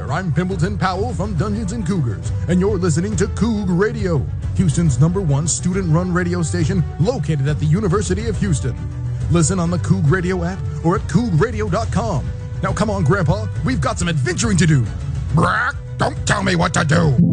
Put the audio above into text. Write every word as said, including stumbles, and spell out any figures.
there, I'm Pimbleton Powell from Dungeons and Cougars, and you're listening to Coug Radio, Houston's number one student-run radio station located at the University of Houston. Listen on the Coug Radio app or at coug radio dot com. Now come on, Grandpa, we've got some adventuring to do. Brack, don't tell me what to do.